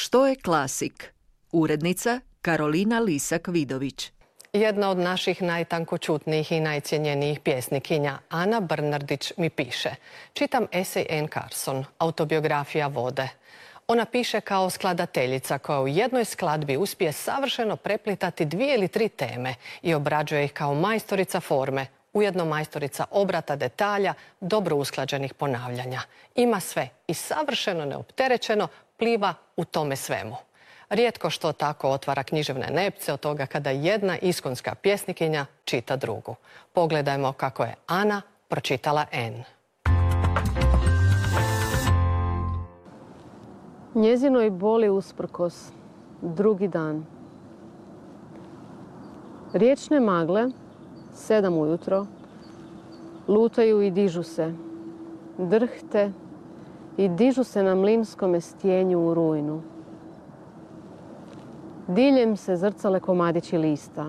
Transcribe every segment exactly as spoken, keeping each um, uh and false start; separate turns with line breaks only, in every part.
Što je klasik? Urednica Karolina Lisak-Vidović.
Jedna od naših najtankočutnijih i najcijenjenijih pjesnikinja, Ana Brnardić, mi piše: čitam esej Anne Carson, autobiografija vode. Ona piše kao skladateljica koja u jednoj skladbi uspije savršeno preplitati dvije ili tri teme i obrađuje ih kao majstorica forme, ujedno majstorica obrata detalja, dobro usklađenih ponavljanja. Ima sve i savršeno neopterećeno pliva u tome svemu. Rijetko što tako otvara književne nepce od toga kada jedna iskonska pjesnikinja čita drugu. Pogledajmo kako je Ana pročitala Anne.
Njezinoj boli usprkos, drugi dan. Riječne magle, sedam ujutro, lutaju i dižu se, drhte i dižu se na mlinskome stjenju u rujnu. Diljem se zrcale komadići lista.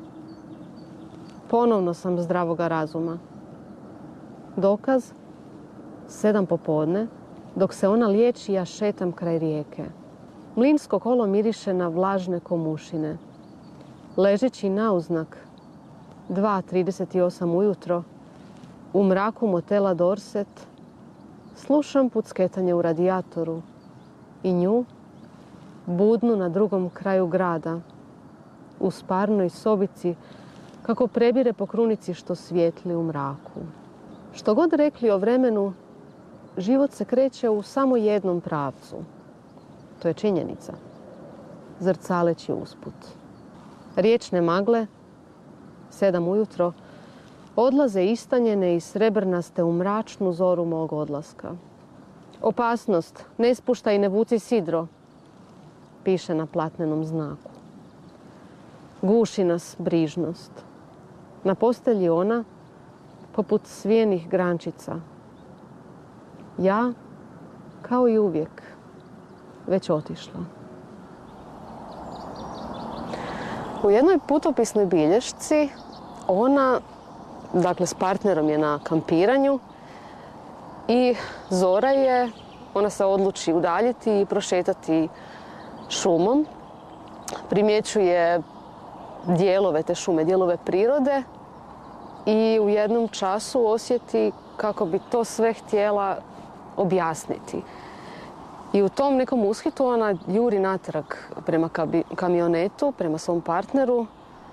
Ponovno sam zdravoga razuma. Dokaz, sedam popodne, dok se ona liječi, ja šetam kraj rijeke. Mlinsko kolo miriše na vlažne komušine. Ležeći nauznak, dva trideset osam ujutro, u mraku motela Dorset, slušam pucketanje u radijatoru i nju, budnu na drugom kraju grada, u sparnoj sobici, kako prebire po krunici što svijetli u mraku. Što god rekli o vremenu, život se kreće u samo jednom pravcu. To je činjenica, zrcaleći usput. Riječne magle, sedam ujutro, odlaze istanjene i srebrnaste u mračnu zoru mog odlaska. Opasnost, ne spuštaj i ne vuci sidro, piše na platnenom znaku. Guši nas brižnost. Na postelji ona, poput svijenih grančica. Ja, kao i uvijek, već otišla. U jednoj putopisnoj bilješci ona, dakle s partnerom je na kampiranju i zora je, ona se odluči udaljiti i prošetati šumom. Primjećuje dijelove te šume, dijelove prirode i u jednom času osjeti kako bi to sve htjela objasniti. I u tom nekom ushitu ona juri natrag prema kamionetu, prema svom partneru,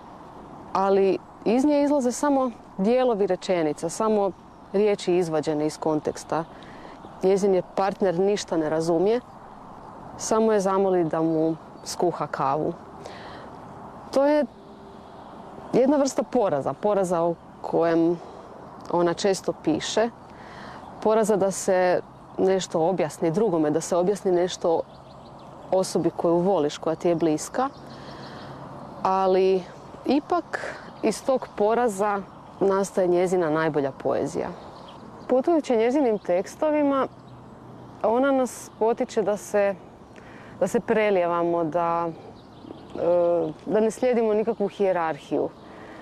ali iz nje izlaze samo dijelovi rečenica, samo riječi izvađene iz konteksta. Njezin je partner ništa ne razumije, samo je zamoli da mu skuha kavu. To je jedna vrsta poraza, poraza o kojem ona često piše. Poraza da se nešto objasni drugome, da se objasni nešto osobi koju voliš, koja ti je bliska. Ali ipak iz tog poraza nastaje njezina najbolja poezija. Putujući njezinim tekstovima, ona nas potiče da se, da se prelijevamo, da, da ne slijedimo nikakvu hijerarhiju.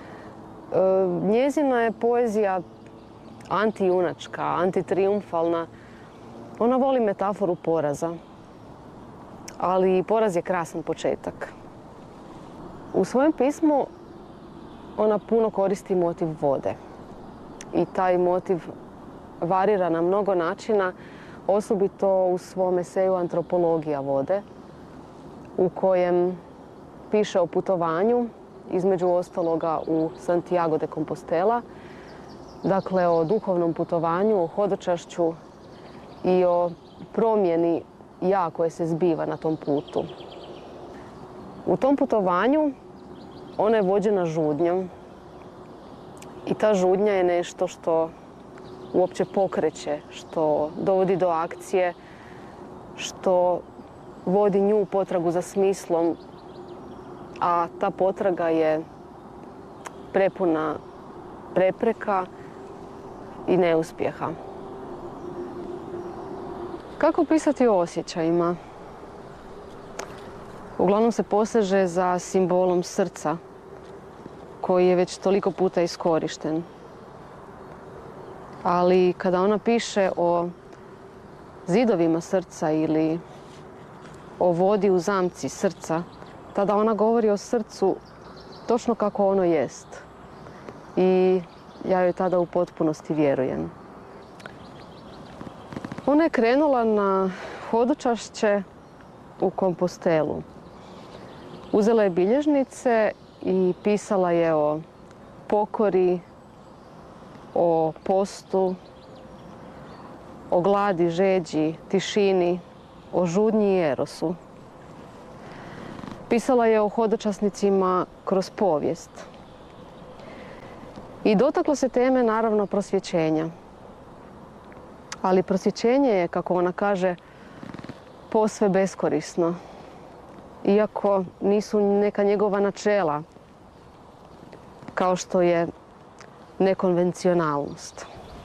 Njezina je poezija antijunačka, antitrijumfalna. Ona voli metaforu poraza, ali poraz je krasan početak. U svojem pismu ona puno koristi motiv vode. I taj motiv varira na mnogo načina, osobito u svom eseju Antropologija vode, u kojem piše o putovanju, između ostaloga u Santiago de Compostela, dakle o duhovnom putovanju, o hodočašću i o promjeni ja koje se zbiva na tom putu. U tom putovanju ona je vođena žudnjom i ta žudnja je nešto što uopće pokreće, što dovodi do akcije, što vodi nju u potragu za smislom, a ta potraga je prepuna prepreka i neuspjeha. Kako pisati o osjećajima? Uglavnom se poseže za simbolom srca, koji je već toliko puta iskorišten. Ali kada ona piše o zidovima srca ili o vodi u zamci srca, tada ona govori o srcu točno kako ono jest. I ja joj tada u potpunosti vjerujem. Ona je krenula na hodočašće u Kompostelu. Uzela je bilježnice i pisala je o pokori, o postu, o gladi, žeđi, tišini, o žudnji i erosu. Pisala je o hodočasnicima kroz povijest. I dotakla se teme, naravno, prosvjećenja. Ali prosvjećenje je, kako ona kaže, posve beskorisno. Iako nisu neka njegova načela, kao što je nekonvencionalnost.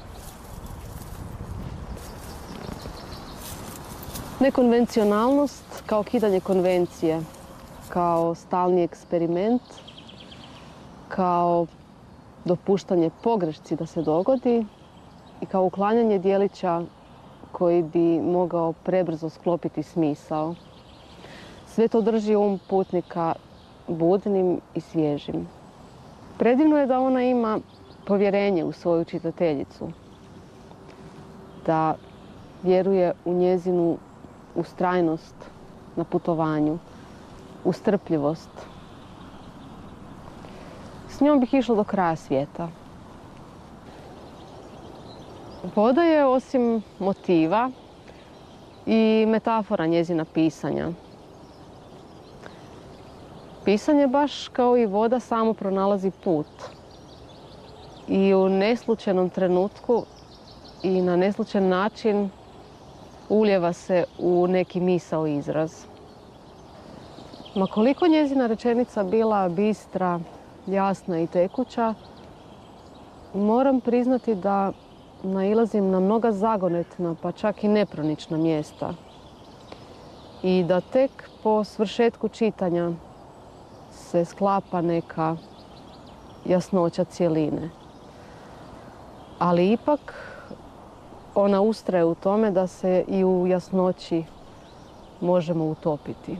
Nekonvencionalnost kao kidanje konvencije, kao stalni eksperiment, kao dopuštanje pogrešci da se dogodi i kao uklanjanje dijelića koji bi mogao prebrzo sklopiti smisao. Sve to drži um putnika budnim i svježim. Predivno je da ona ima povjerenje u svoju čitateljicu, da vjeruje u njezinu ustrajnost na putovanju, u strpljivost. S njom bih išla do kraja svijeta. Voda je, osim motiva, i metafora njezina pisanja. Pisanje, baš kao i voda, samo pronalazi put. I u neslučajnom trenutku i na neslučajan način ulijeva se u neki misao izraz. Ma koliko njezina rečenica bila bistra, jasna i tekuća, moram priznati da nailazim na mnoga zagonetna, pa čak i nepronična mjesta. I da tek po svršetku čitanja se sklapa neka jasnoća cjeline. Ali ipak ona ustraje u tome da se i u jasnoći možemo utopiti.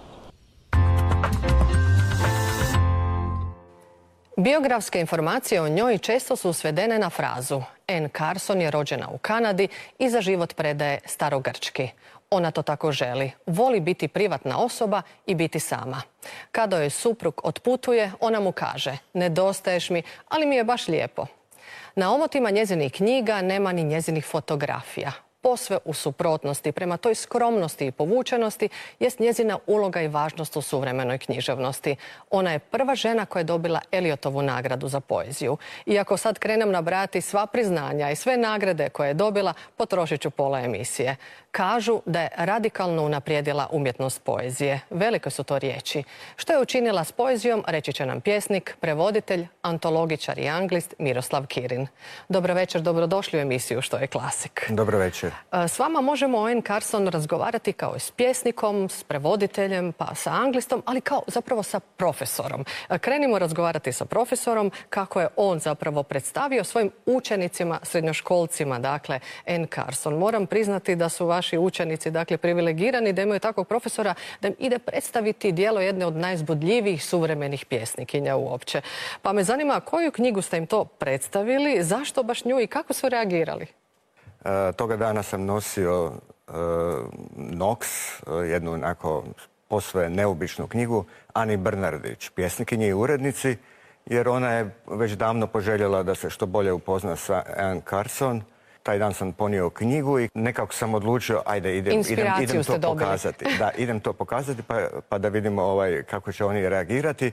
Biografske informacije o njoj često su svedene na frazu Anne Carson je rođena u Kanadi i za život predaje starogrčki. Ona to tako želi. Voli biti privatna osoba i biti sama. Kada joj suprug otputuje, ona mu kaže: nedostaješ mi, ali mi je baš lijepo. Na omotima njezinih knjiga nema ni njezinih fotografija. Posve u suprotnosti prema toj skromnosti i povučenosti jest njezina uloga i važnost u suvremenoj književnosti. Ona je prva žena koja je dobila Eliotovu nagradu za poeziju. Iako sad krenem nabrajati sva priznanja i sve nagrade koje je dobila, potrošit ću pola emisije. Kažu da je radikalno unaprijedila umjetnost poezije. Velike su to riječi. Što je učinila s poezijom, reći će nam pjesnik, prevoditelj, antologičar i anglist Miroslav Kirin. Dobro večer, dobrodošli u emisiju Što je klasik.
Dobro večer.
S vama možemo o Anne Carson razgovarati kao i s pjesnikom, s prevoditeljem, pa sa anglistom, ali kao zapravo sa profesorom. Krenimo razgovarati sa profesorom kako je on zapravo predstavio svojim učenicima, srednjoškolcima, dakle, Anne Carson. Moram priznati da su vaši učenici, dakle, privilegirani, da imaju takvog profesora da im ide predstaviti djelo jedne od najzbudljivijih suvremenih pjesnikinja uopće. Pa me zanima koju knjigu ste im to predstavili, zašto baš nju i kako su reagirali?
E, toga dana sam nosio e, Nox, jednu onako posve neobičnu knjigu, Ani Brnardić, pjesnikinji i urednici, jer ona je već davno poželjela da se što bolje upozna sa Anne Carson. Taj dan sam ponio knjigu i nekako sam odlučio, ajde, idem, idem, idem to pokazati. Da, idem to pokazati pa, pa da vidimo ovaj, kako će oni reagirati.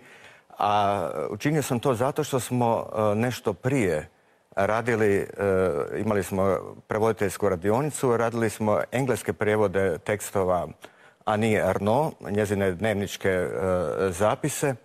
A učinio sam to zato što smo uh, nešto prije radili, uh, imali smo prevoditeljsku radionicu, radili smo engleske prijevode tekstova Annie Ernaux, njezine dnevničke uh, zapise.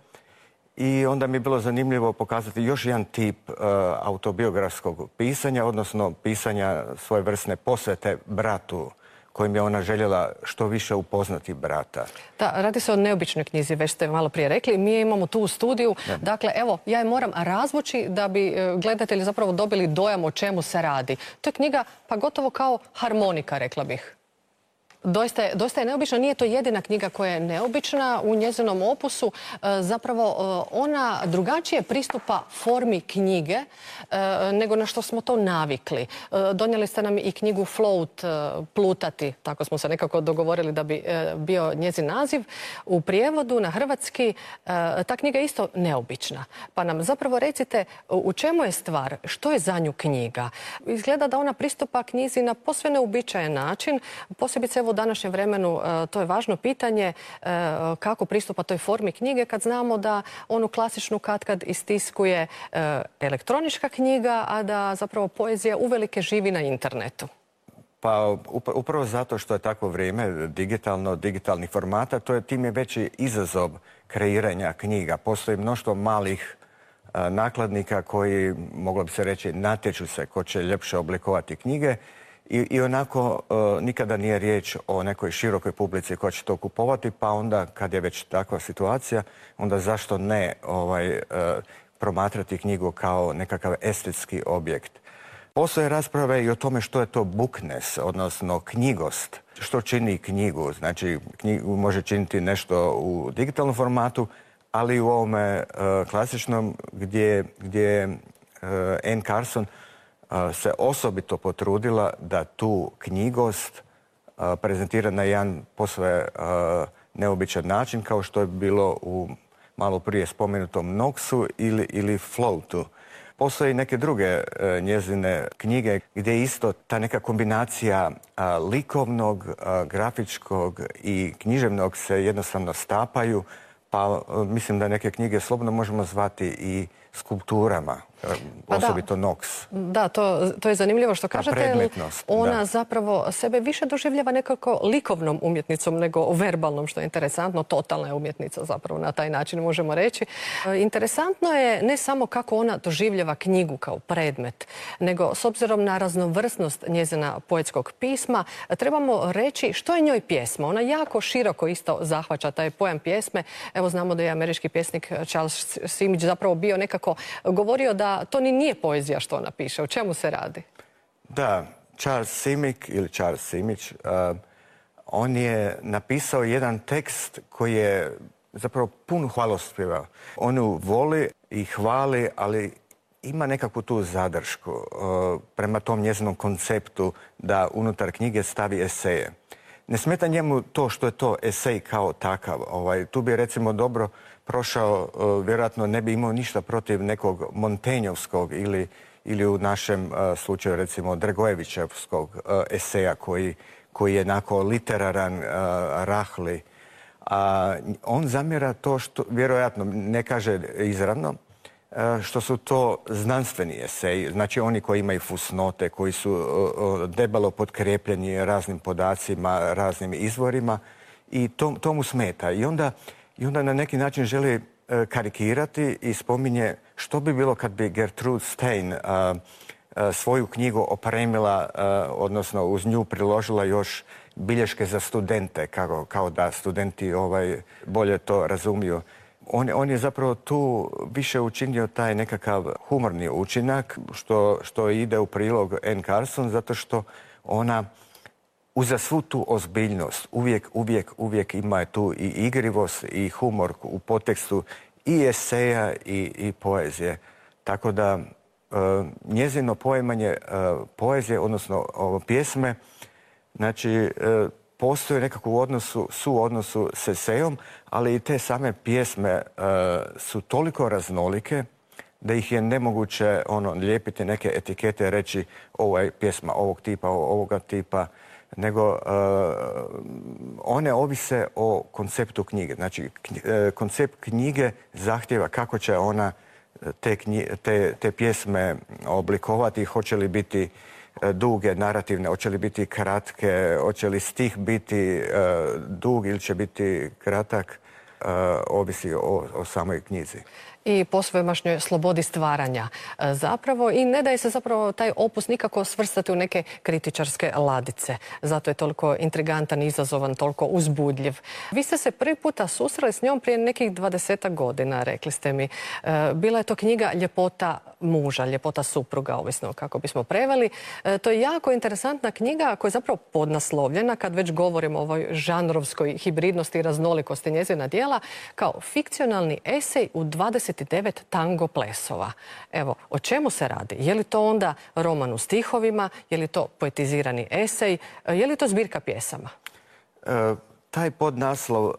I onda mi je bilo zanimljivo pokazati još jedan tip uh, autobiografskog pisanja, odnosno pisanja svojevrsne posvete bratu, kojim je ona željela što više upoznati brata.
Da, radi se o neobičnoj knjizi, već ste malo prije rekli. Mi je imamo tu u studiju. Da. Dakle, evo, ja je moram razvući da bi gledatelji zapravo dobili dojam o čemu se radi. To je knjiga, pa gotovo kao harmonika, rekla bih. Doista je, doista je neobična. Nije to jedina knjiga koja je neobična u njezinom opusu. E, zapravo e, ona drugačije pristupa formi knjige e, nego na što smo to navikli. E, donijeli ste nam i knjigu Float, e, plutati, tako smo se nekako dogovorili da bi e, bio njezin naziv. U prijevodu na hrvatski e, ta knjiga je isto neobična. Pa nam zapravo recite u čemu je stvar, što je za nju knjiga. Izgleda da ona pristupa knjizi na posve neuobičajen način, posebice u današnjem vremenu to je važno pitanje kako pristupa toj formi knjige kad znamo da onu klasičnu katkad istiskuje elektronička knjiga, a da zapravo poezija uvelike živi na internetu.
Pa upravo zato što je takvo vrijeme digitalno, digitalnih formata, to je tim je veći izazov kreiranja knjiga. Postoji mnoštvo malih nakladnika koji, moglo bi se reći, natječu se ko će ljepše oblikovati knjige. I, i onako e, nikada nije riječ o nekoj širokoj publici koja će to kupovati, pa onda kad je već takva situacija, onda zašto ne ovaj, e, promatrati knjigu kao nekakav estetski objekt. Postoje rasprave i o tome što je to bookness, odnosno knjigost. Što čini knjigu? Znači, knjigu može činiti nešto u digitalnom formatu, ali i u ovome e, klasičnom gdje, gdje e, Anne Carson se osobito potrudila da tu knjigost prezentira na jedan posve neobičan način, kao što je bilo u malo prije spomenutom Knoxu ili, ili Floatu. Postoje i neke druge njezine knjige gdje isto ta neka kombinacija likovnog, grafičkog i književnog se jednostavno stapaju, pa mislim da neke knjige slobodno možemo zvati i skulpturama, pa osobito da. Knox.
Da, to, to je zanimljivo što kažete. Ona
da.
zapravo sebe više doživljava nekako likovnom umjetnicom nego verbalnom, što je interesantno. Totalna je umjetnica zapravo na taj način možemo reći. Interesantno je ne samo kako ona doživljava knjigu kao predmet, nego s obzirom na raznovrsnost njezina poetskog pisma, trebamo reći što je njoj pjesma. Ona jako široko isto zahvaća taj pojam pjesme. Evo znamo da je američki pjesnik Charles Simić zapravo bio nekako govorio da to ni nije poezija što ona piše. O čemu se radi?
Da, Charles Simić ili Charles Simić, uh, on je napisao jedan tekst koji je zapravo pun hvalospjeva. On ju voli i hvali, ali ima nekakvu tu zadršku uh, prema tom njezinom konceptu da unutar knjige stavi eseje. Ne smeta njemu to što je to esej kao takav. Ovaj, tu bi recimo dobro prošao, uh, vjerojatno ne bi imao ništa protiv nekog Montenjovskog ili, ili u našem uh, slučaju recimo Dragojevićevskog uh, eseja koji, koji je onako literaran, uh, rahli. A on zamjera to što, vjerojatno ne kaže izravno, uh, što su to znanstveni eseji, znači oni koji imaju fusnote, koji su uh, debelo potkrepljeni raznim podacima, raznim izvorima i to, to mu smeta. I onda I onda na neki način želi e, karikirati i spominje što bi bilo kad bi Gertrude Stein a, a, svoju knjigu opremila, a, odnosno uz nju priložila još bilješke za studente, kao, kao da studenti ovaj, bolje to razumiju. On, on je zapravo tu više učinio taj nekakav humorni učinak, što, što ide u prilog Anne Carson, zato što ona uza svu tu ozbiljnost uvijek, uvijek, uvijek ima tu i igrivost i humor u podtekstu i eseja i, i poezije. Tako da e, njezino poimanje e, poezije, odnosno o, pjesme, znači e, postoji nekako u odnosu, suodnosu s esejom, ali i te same pjesme e, su toliko raznolike da ih je nemoguće ono, lijepiti neke etikete i reći ovo je pjesma ovog tipa, ovoga tipa, nego uh, one ovise o konceptu knjige. Znači, knj- koncept knjige zahtjeva kako će ona te, knji- te, te pjesme oblikovati, hoće li biti duge, narativne, hoće li biti kratke, hoće li stih biti uh, dug ili će biti kratak, uh, ovisi o, o samoj knjizi.
i posvemašnjoj slobodi stvaranja zapravo i ne daje se zapravo taj opus nikako svrstati u neke kritičarske ladice. Zato je toliko intrigantan, izazovan, toliko uzbudljiv. Vi ste se prvi puta susreli s njom prije nekih dvadesetak godina, rekli ste mi. Bila je to knjiga Ljepota muža, Ljepota supruga, ovisno kako bismo preveli. To je jako interesantna knjiga koja je zapravo podnaslovljena, kad već govorimo o ovoj žanrovskoj hibridnosti i raznolikosti njezina djela, kao fikcionalni esej u dvadeset devet tango plesova. Evo, o čemu se radi? Je li to onda roman u stihovima? Je li to poetizirani esej? Je li to zbirka pjesama?
E, taj podnaslov e,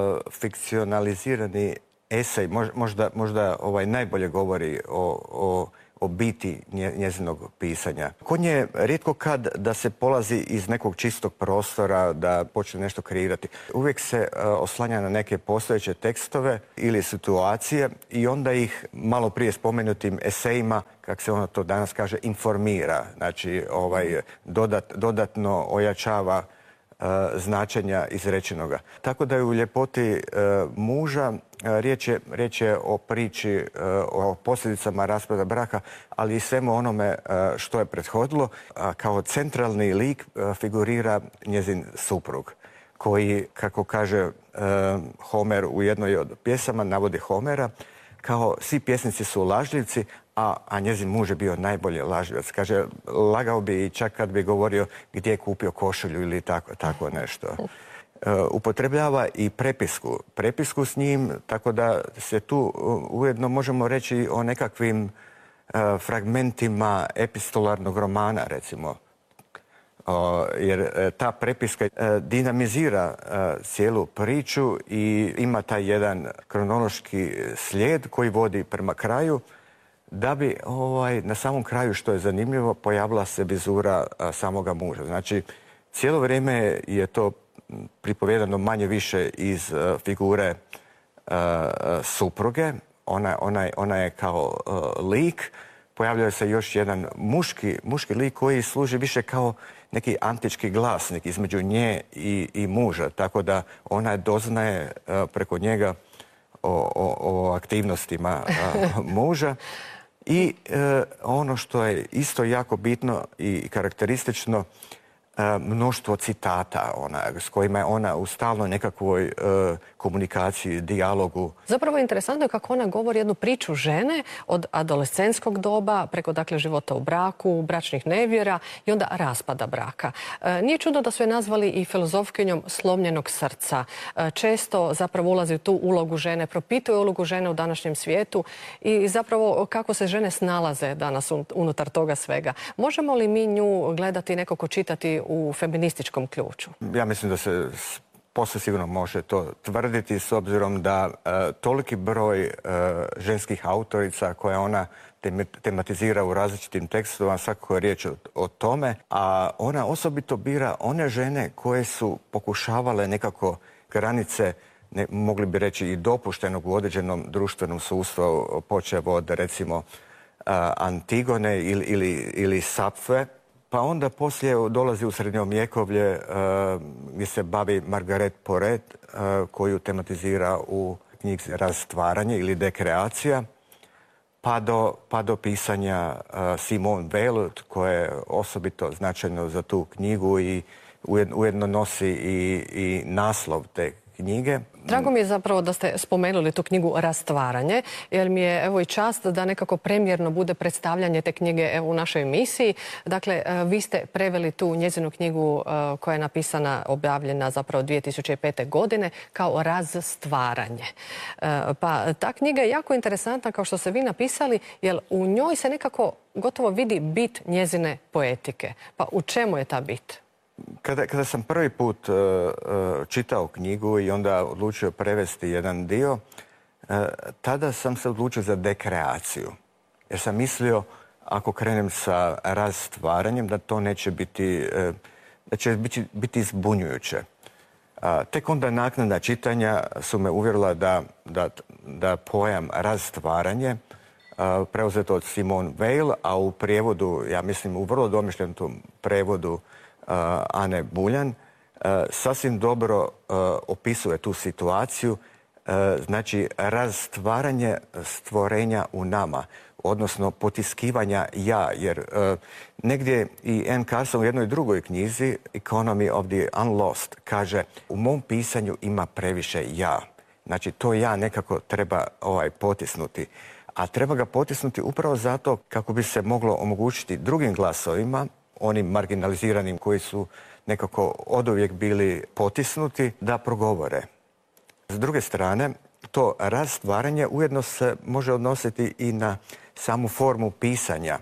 fikcionalizirani esej možda, možda ovaj, najbolje govori o, o, o biti njezinog pisanja. Kod nje rijetko kad da se polazi iz nekog čistog prostora, da počne nešto kreirati. Uvijek se uh, oslanja na neke postojeće tekstove ili situacije i onda ih malo prije spomenutim esejima, kako se ono to danas kaže, informira. Znači, ovaj, dodat, dodatno ojačava uh, značenja izrečenoga. Tako da je u Ljepoti uh, muža Riječ je, riječ je o priči, o posljedicama raspada braka, ali i svemu onome što je prethodilo. Kao centralni lik figurira njezin suprug, koji, kako kaže Homer u jednoj od pjesama, navodi Homera, kao svi pjesnici su lažljivci, a, a njezin muž je bio najbolji lažljivac. Kaže, lagao bi i čak kad bi govorio gdje je kupio košulju ili tako, tako nešto. Upotrebljava i prepisku. Prepisku s njim, tako da se tu ujedno možemo reći o nekakvim uh, fragmentima epistolarnog romana, recimo. Uh, jer ta prepiska uh, dinamizira uh, cijelu priču i ima taj jedan kronološki slijed koji vodi prema kraju, da bi ovaj, na samom kraju, što je zanimljivo, pojavila se vizura uh, samoga muža. Znači, cijelo vrijeme je to pripovedano manje više iz uh, figure uh, supruge. Ona, ona, ona je kao uh, lik. Pojavljuje se još jedan muški, muški lik koji služi više kao neki antički glasnik između nje i, i muža. Tako da ona doznaje uh, preko njega o, o, o aktivnostima uh, muža. I uh, ono što je isto jako bitno i karakteristično, mnoštvo citata ona, s kojima je ona u stalnoj nekakvoj e, komunikaciji, dijalogu.
Zapravo je interesantno kako ona govori jednu priču žene od adolescenskog doba, preko dakle života u braku, bračnih nevjera i onda raspada braka. E, nije čudno da su je nazvali i filozofkinjom slomljenog srca. E, često zapravo ulazi u tu ulogu žene, propituje ulogu žene u današnjem svijetu i zapravo kako se žene snalaze danas unutar toga svega. Možemo li mi nju gledati, nekako čitati u feminističkom ključu?
Ja mislim da se posve sigurno može to tvrditi, s obzirom da e, toliki broj e, ženskih autorica koje ona tematizira u različitim tekstovima, svakako je riječ o, o tome, a ona osobito bira one žene koje su pokušavale nekako granice, ne, mogli bi reći i dopuštenog u određenom društvenom sustavu, počev od recimo a, Antigone ili, ili, ili Sapfe. Pa onda poslije dolazi u srednjovjekovlje uh, gdje se bavi Margaret Porete, uh, koju tematizira u knjizi Rastvaranje ili Dekreacija, pa do, pa do pisanja uh, Simone Weil, koje je osobito značajno za tu knjigu i ujedno nosi i, i naslov te knjige.
Drago mi je zapravo da ste spomenuli tu knjigu Rastvaranje, jer mi je evo i čast da nekako premijerno bude predstavljanje te knjige evo u našoj emisiji. Dakle, vi ste preveli tu njezinu knjigu koja je napisana, objavljena zapravo dvije tisuće pete. godine kao Razstvaranje. Pa ta knjiga je jako interesantna, kao što ste vi napisali, jer u njoj se nekako gotovo vidi bit njezine poetike. Pa u čemu je ta bit?
Kada, kada sam prvi put uh, uh, čitao knjigu i onda odlučio prevesti jedan dio, uh, tada sam se odlučio za dekreaciju. Jer sam mislio, ako krenem sa razstvaranjem, da to neće biti, uh, da će biti, biti zbunjujuće. Uh, tek onda naknadna čitanja su me uvjerila da, da, da pojam razstvaranje uh, preuzeto od Simone Weil, a u prijevodu, ja mislim u vrlo domišljenom prevodu Uh, Ane Buljan, uh, sasvim dobro uh, opisuje tu situaciju znači razstvaranje stvorenja u nama, odnosno potiskivanja ja, jer e, negdje i Anne Carson u jednoj drugoj knjizi, Economy of the Unlost, kaže u mom pisanju ima previše ja. Znači to ja nekako treba ovaj, potisnuti. A treba ga potisnuti upravo zato kako bi se moglo omogućiti drugim glasovima, onim marginaliziranim koji su nekako oduvijek bili potisnuti, da progovore. S druge strane, to razstvaranje ujedno se može odnositi i na samu formu pisanja.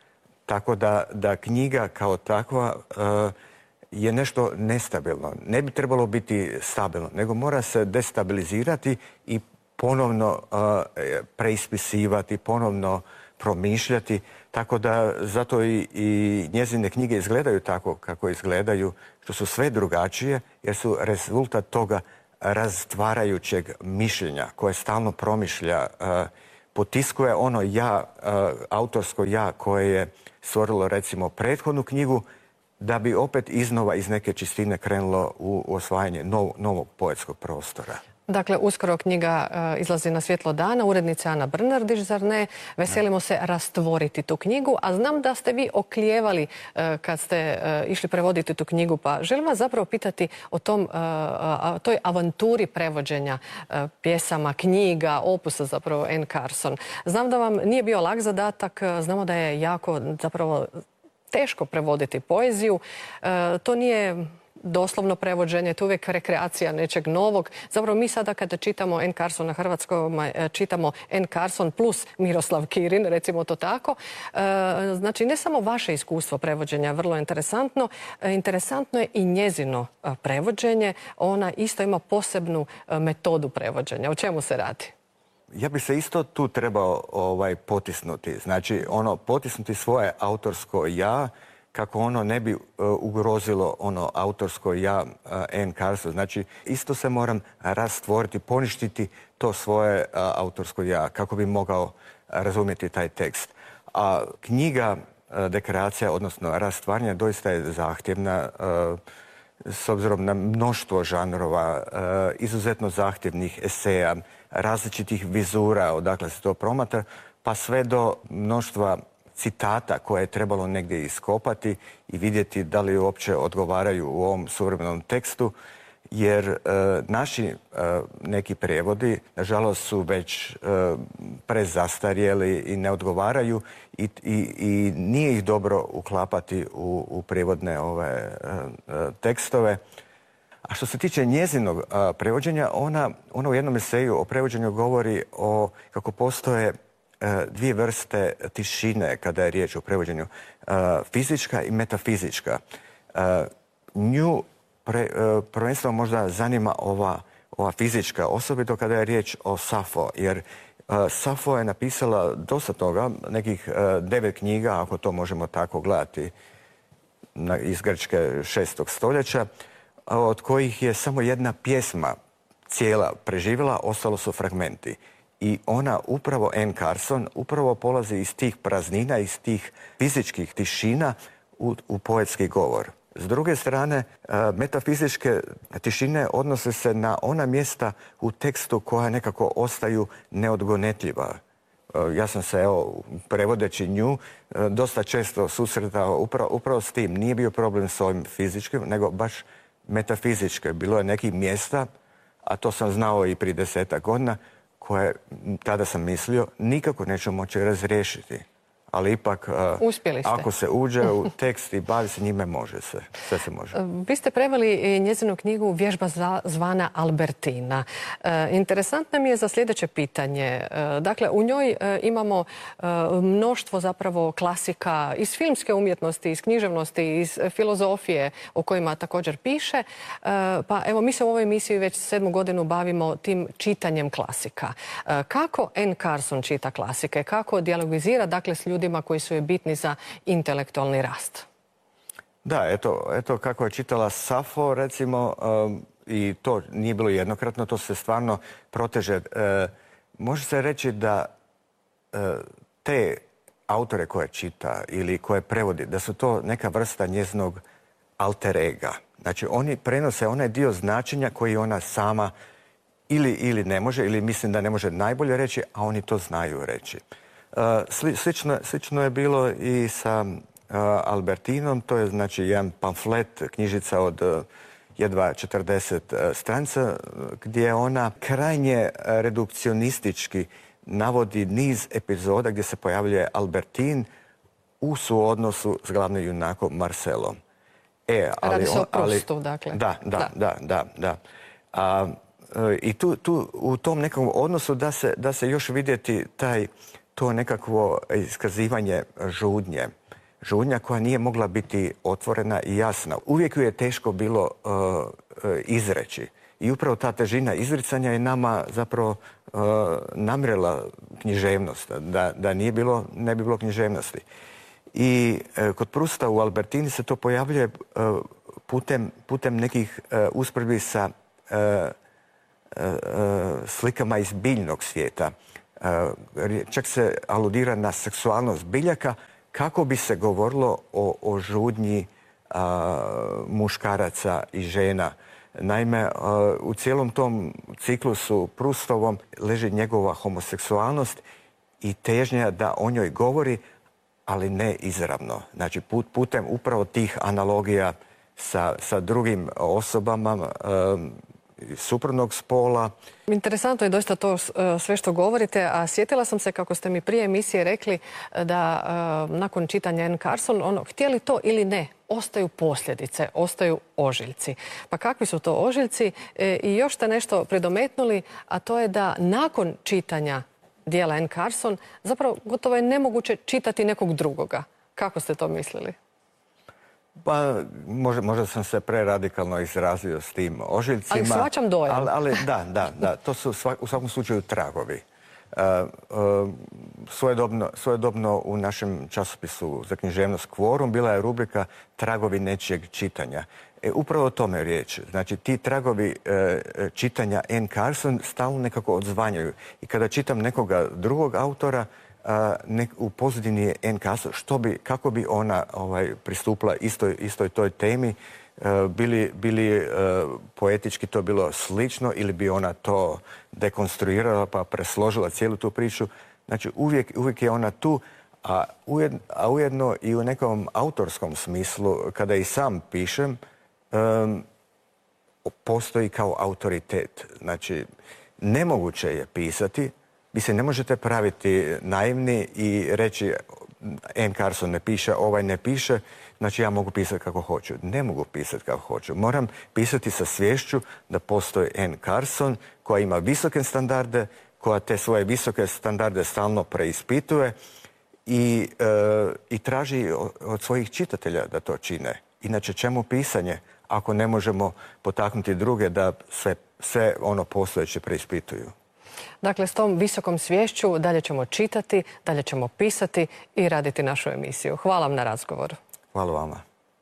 Tako da, da knjiga kao takva uh, je nešto nestabilno. Ne bi trebalo biti stabilno, nego mora se destabilizirati i ponovno uh, preispisivati, ponovno promišljati. Tako da zato i, i njezine knjige izgledaju tako kako izgledaju, što su sve drugačije, jer su rezultat toga razstvarajućeg mišljenja koje stalno promišlja, uh, potiskuje ono ja, uh, autorsko ja koje je stvorilo recimo prethodnu knjigu, da bi opet iznova iz neke čistine krenulo u osvajanje nov, novog poetskog prostora.
Dakle, uskoro knjiga uh, izlazi na svjetlo dana, urednica Ana Brnardić, zar ne? Veselimo se rastvoriti tu knjigu, a znam da ste vi oklijevali uh, kad ste uh, išli prevoditi tu knjigu, pa želim vas zapravo pitati o tom, uh, uh, toj avanturi prevođenja uh, pjesama, knjiga, opusa zapravo Anne Carson. Znam da vam nije bio lak zadatak, znamo da je jako zapravo teško prevoditi poeziju. Uh, to nije doslovno prevođenje, to je uvijek rekreacija nečeg novog. Zapravo mi sada kada čitamo Anne Carson na hrvatskom, čitamo Anne Carson plus Miroslav Kirin, recimo to tako. Znači, ne samo vaše iskustvo prevođenja, vrlo interesantno, interesantno je i njezino prevođenje. Ona isto ima posebnu metodu prevođenja. O čemu se radi?
Ja bi se isto tu trebao ovaj, potisnuti. Znači, ono, potisnuti svoje autorsko ja, kako ono ne bi uh, ugrozilo ono autorsko ja uh, Anne Carson. Znači, isto se moram rastvoriti, poništiti to svoje uh, autorsko ja, kako bi mogao razumjeti taj tekst. A knjiga uh, dekreacija, odnosno rastvaranje, doista je zahtjevna uh, s obzirom na mnoštvo žanrova, uh, izuzetno zahtjevnih eseja, različitih vizura, odakle se to promatra, pa sve do mnoštva citata koje je trebalo negdje iskopati i vidjeti da li uopće odgovaraju u ovom suvremenom tekstu, jer e, naši e, neki prijevodi, nažalost, su već e, prezastarjeli i ne odgovaraju i, i, i nije ih dobro uklapati u, u prijevodne ove e, e, tekstove. A što se tiče njezinog a, prevođenja, ona, ona u jednom eseju o prevođenju govori o kako postoje dvije vrste tišine kada je riječ o prevođenju, fizička i metafizička. Nju pre, prvenstveno možda zanima ova, ova fizička, osobito kada je riječ o Safo, jer Safo je napisala dosta toga, nekih devet knjiga, ako to možemo tako gledati, iz Grčke šestog stoljeća, od kojih je samo jedna pjesma cijela preživjela, ostalo su fragmenti. I ona upravo, Anne Carson, upravo polazi iz tih praznina, iz tih fizičkih tišina u, u poetski govor. S druge strane, metafizičke tišine odnose se na ona mjesta u tekstu koja nekako ostaju neodgonetljiva. Ja sam se, evo, prevodeći nju, dosta često susretao upravo, upravo s tim. Nije bio problem s ovim fizičkim, nego baš metafizičke. Bilo je nekih mjesta, a to sam znao i prije desetak godina, koje, tada sam mislio, nikako neću moći razriješiti. Ali ipak, ako se uđe u tekst i bavi se njime, može se. Sve se može.
Vi ste preveli njezinu knjigu Vježba zvana Albertina. Interesantno mi je za sljedeće pitanje. Dakle, u njoj imamo mnoštvo zapravo klasika iz filmske umjetnosti, iz književnosti, iz filozofije o kojima također piše. Pa evo, mi se u ovoj emisiji već sedmu godinu bavimo tim čitanjem klasika. Kako Anne Carson čita klasike? Kako dijalogizira, dakle, s ljudima koji su joj bitni za intelektualni rast?
Da, eto, eto kako je čitala Safo, recimo, um, i to nije bilo jednokratno, to se stvarno proteže. Uh, može se reći da uh, te autore koje čita ili koje prevodi, da su to neka vrsta njezinog alter ega. Znači, oni prenose onaj dio značenja koji ona sama ili, ili ne može, ili mislim da ne može najbolje reći, a oni to znaju reći. Sli, slično, slično je bilo i sa Albertinom, to je znači jedan pamflet, knjižica od jedva četrdeset stranica, gdje ona krajnje redukcionistički navodi niz epizoda gdje se pojavljuje Albertin u suodnosu s glavnim junakom Marcelom.
E, ali Radi se o Prustu, dakle.
Da, da, da, da. da. A, I tu, tu u tom nekom odnosu da se, da se još vidjeti taj, to nekakvo iskazivanje žudnje. Žudnja koja nije mogla biti otvorena i jasna. Uvijek ju je teško bilo uh, izreći. I upravo ta težina izricanja je nama zapravo uh, namrela književnost. Da, da nije bilo, ne bi bilo književnosti. I uh, kod Prusta u Albertini se to pojavljuje uh, putem, putem nekih uh, usporedbi sa uh, uh, slikama iz biljnog svijeta. Uh, čak se aludira na seksualnost biljaka, kako bi se govorilo o, o žudnji a, muškaraca i žena. Naime, a, u cijelom tom ciklusu Prustovom leži njegova homoseksualnost i težnja da o njoj govori, ali ne izravno. Znači, put, putem upravo tih analogija sa, sa drugim osobama a, suprotnog spola.
Interesantno je doista to sve što govorite, a sjetila sam se kako ste mi prije emisije rekli da uh, nakon čitanja Anne Carson, ono, htjeli to ili ne, ostaju posljedice, ostaju ožiljci. Pa kakvi su to ožiljci? E, I još ste nešto predometnuli, a to je da nakon čitanja dijela Anne Carson zapravo gotovo je nemoguće čitati nekog drugoga. Kako ste to mislili?
Pa, možda, možda sam se preradikalno izrazio s tim ožiljcima.
Ali shvaćam dojam.
Ali, ali da, da, da. To su svak, u svakom slučaju tragovi. Uh, uh, svojedobno, svojedobno u našem časopisu za književnost Kvorum bila je rubrika Tragovi nečijeg čitanja. E, upravo o tome je riječ. Znači, ti tragovi uh, čitanja Anne Carson stalno nekako odzvanjaju. I kada čitam nekoga drugog autora, Uh, nek, u pozadini je Anne Carson, što bi, kako bi ona ovaj, pristupila istoj, istoj toj temi, uh, bili, bili uh, poetički to bilo slično ili bi ona to dekonstruirala pa presložila cijelu tu priču. Znači uvijek, uvijek je ona tu, a, ujed, a ujedno i u nekom autorskom smislu, kada i sam pišem, um, postoji kao autoritet. Znači, nemoguće je pisati. Vi se ne možete praviti naivni i reći Anne Carson ne piše, ovaj ne piše, znači ja mogu pisati kako hoću. Ne mogu pisati kako hoću. Moram pisati sa sviješću da postoji Anne Carson koja ima visoke standarde, koja te svoje visoke standarde stalno preispituje i, e, i traži od svojih čitatelja da to čine. Inače, čemu pisanje ako ne možemo potaknuti druge da sve, sve ono postojeće preispituju?
Dakle, s tom visokom sviješću dalje ćemo čitati, dalje ćemo pisati i raditi našu emisiju. Hvala vam na razgovoru.
Hvala vama.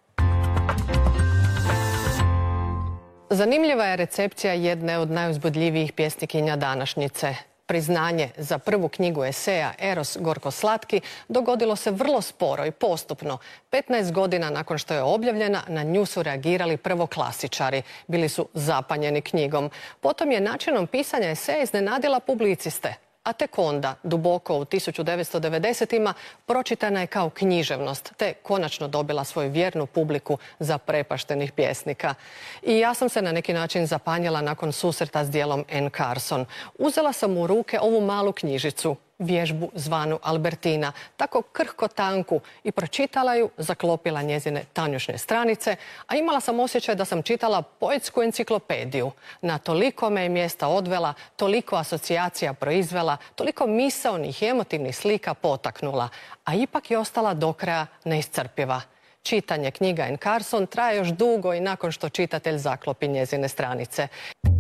Zanimljiva je recepcija jedne od najuzbudljivijih pjesnikinja današnjice. Priznanje za prvu knjigu eseja Eros gorko slatki dogodilo se vrlo sporo i postupno. petnaest godina nakon što je objavljena, na nju su reagirali prvo klasičari. Bili su zapanjeni knjigom. Potom je načinom pisanja eseja iznenadila publiciste. A tek onda, duboko u tisuću devetsto devedesetima, pročitana je kao književnost, te konačno dobila svoju vjernu publiku zaprepaštenih pjesnika. I ja sam se na neki način zapanjila nakon susreta s dijelom Anne Carson. Uzela sam u ruke ovu malu knjižicu, vježbu zvanu Albertina, tako krhko tanku, i pročitala ju, zaklopila njezine tanjušne stranice, a imala sam osjećaj da sam čitala poetsku enciklopediju. Na toliko me je mjesta odvela, toliko asocijacija proizvela, toliko misaonih i emotivnih slika potaknula, a ipak je ostala do kraja neiscrpiva. Čitanje knjiga Anne Carson traje još dugo i nakon što čitatelj zaklopi njezine stranice.